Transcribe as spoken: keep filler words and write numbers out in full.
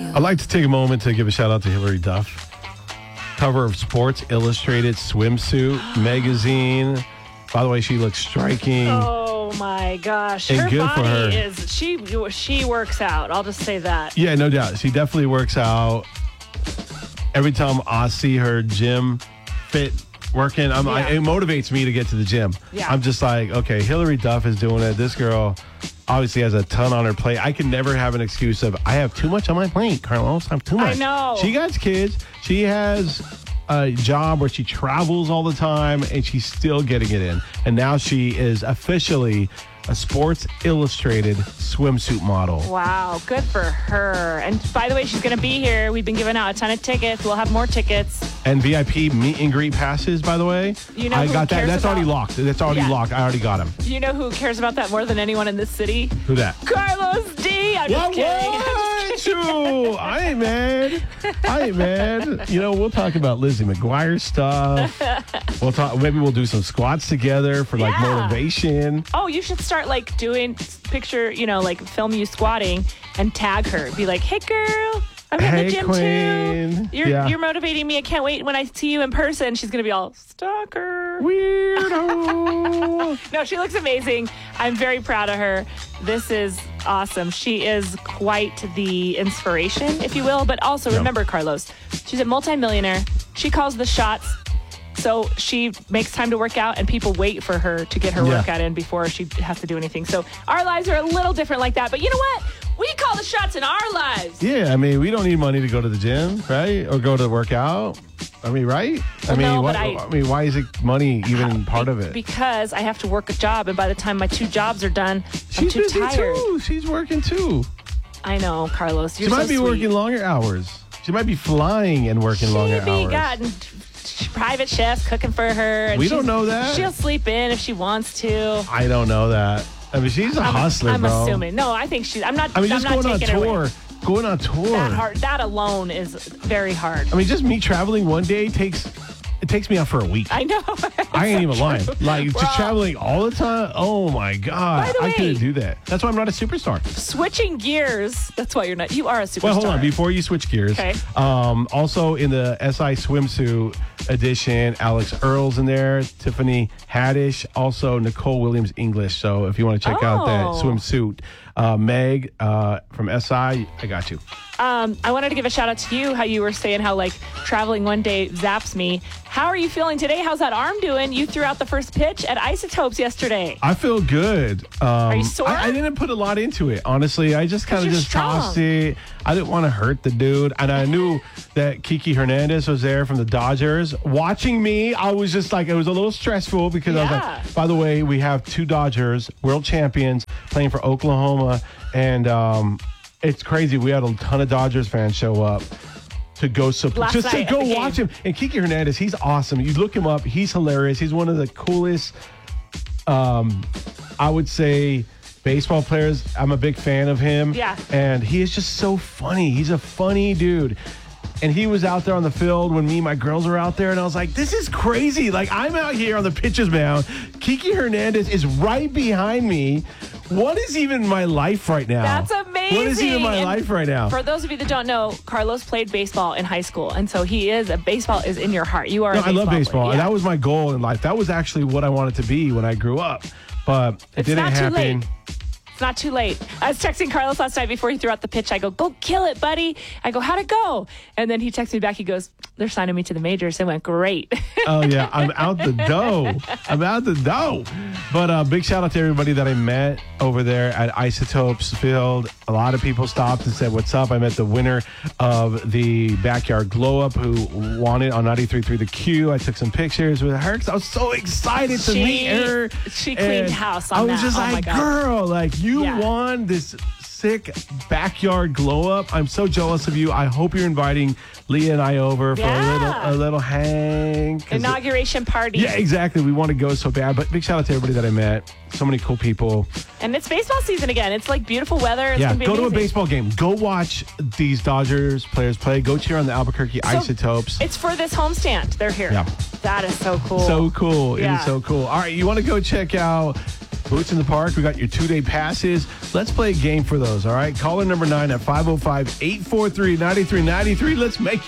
I'd like to take a moment to give a shout out to Hillary Duff. Cover of Sports Illustrated swimsuit magazine. By the way, she looks striking. Oh my gosh. And her good for body her. is she she works out. I'll just say that. Yeah, no doubt. She definitely works out. Every time I see her gym fit working, I'm, Yeah. I, it motivates me to get to the gym. Yeah. I'm just like, okay, Hillary Duff is doing it. This girl obviously has a ton on her plate. I can never have an excuse of, I have too much on my plate, Carlos. I have too much. I know. She got kids. She has a job where she travels all the time, and she's still getting it in. And now she is officially a Sports Illustrated swimsuit model. Wow, good for her. And by the way, she's going to be here. We've been giving out a ton of tickets. We'll have more tickets. And V I P meet and greet passes, by the way. You know I who got that. cares That's about- already locked. That's already Yeah. locked. I already got them. You know who cares about that more than anyone in this city? Who that? Carlos D. I'm just What? kidding. I'm just What? kidding. True. I ain't mad. I ain't mad. You know, we'll talk about Lizzie McGuire stuff. We'll talk. Maybe we'll do some squats together for like Yeah. motivation. Oh, you should start like doing picture, you know, like film you squatting and tag her. Be like, hey, girl, I'm in Hey, the gym queen. too. You're, Yeah. you're motivating me. I can't wait when I see you in person. She's going to be all, stalker. Weirdo. No, she looks amazing. I'm very proud of her. This is awesome. She is quite the inspiration, if you will. But also, Yeah. remember, Carlos, she's a multimillionaire. She calls the shots. So she makes time to work out, and people wait for her to get her Yeah. workout in before she has to do anything. So our lives are a little different like that. But you know what? We call the shots in our lives. Yeah, I mean, we don't need money to go to the gym, right? Or go to work out. I mean, right? I Well, mean, no, why, but I- I mean, why is it money even part of it? Because I have to work a job, and by the time my two jobs are done, I'm She's too busy tired. too. She's working too. I know, Carlos. You're She might so be sweet. working longer hours. She might be flying and working She longer be hours. gotten private chefs cooking for her. And We don't she's- know that. She'll sleep in if she wants to. I don't know that. I mean, she's a I'm, husler, I'm bro. assuming. No, I think she's. I'm not. I mean, I'm just not going on taking her away. tour. Going on tour. That hard. That alone is very hard. I mean, just me traveling one day takes it takes me out for a week. I know. I ain't even It's lying. true. Like We're just all- traveling all the time. Oh my god, By the I way- couldn't do that. That's why I'm not a superstar. Switching gears. That's why you're not. You are a superstar. Well, hold on. Before you switch gears, Okay. um, also in the S I swimsuit edition, Alex Earl's in there, Tiffany Haddish, also Nicole Williams English. So if you want to check out that Oh. swimsuit, uh, Meg uh, from S I, I got you. Um, I wanted to give a shout out to you. How you were saying how like traveling one day zaps me. How are you feeling today? How's that arm doing? You threw out the first pitch at Isotopes yesterday. I feel good. Um, are you sore? I, I didn't put a lot into it, honestly. I just kind of you're just strong. tossed it. I didn't want to hurt the dude. And I knew that Kiki Hernandez was there from the Dodgers. Watching me, I was just like, it was a little stressful because I was Yeah. like, by the way, we have two Dodgers, world champions, playing for Oklahoma. And um, it's crazy. We had a ton of Dodgers fans show up to go support, Last just to night at go the watch game. him. And Kiki Hernandez, he's awesome. You look him up. He's hilarious. He's one of the coolest um, I would say baseball players. I'm a big fan of him. Yeah. And he is just so funny. He's a funny dude. And he was out there on the field when me and my girls were out there, and I was like, this is crazy. Like, I'm out here on the pitcher's mound. Kiki Hernandez is right behind me. What is even my life right now? That's amazing. What is even my And life right now? For those of you that don't know, Carlos played baseball in high school, and so he is a baseball is in your heart. You are. No, a I love baseball baseball, player. and Yeah. that was my goal in life. That was actually what I wanted to be when I grew up, but it It's didn't not too happen. late. It's not too late. I was texting Carlos last night before he threw out the pitch. I go, go kill it, buddy. I go, how'd it go? And then he texted me back. He goes, they're signing me to the majors. It went great. Oh yeah, I'm out the dough. I'm out the dough. But uh, big shout out to everybody that I met over there at Isotopes Field. A lot of people stopped and said, "What's up?" I met the winner of the backyard glow up who won it on ninety-three point three The Q. I took some pictures with her because I was so excited to She- meet her. she cleaned And house on I was that. just Oh, my like, God. "Girl, like you Yeah. won this." Sick backyard glow up. I'm so jealous of you. I hope you're inviting Leah and I over for Yeah. a little a little hang. 'Cause- Inauguration party. yeah, exactly. We want to go so bad. But big shout out to everybody that I met. So many cool people. And it's baseball season again. It's like beautiful weather. It's yeah, gonna be go to a amazing. baseball game. Go watch these Dodgers players play. Go cheer on the Albuquerque So, Isotopes. It's for this homestand. They're here. Yeah. That is so cool. So cool. It Yeah. is so cool. All right, you want to go check out Boots in the Park. We got your two-day passes. Let's play a game for those, all right? Caller number nine at five oh five, eight four three, nine three nine three. Let's make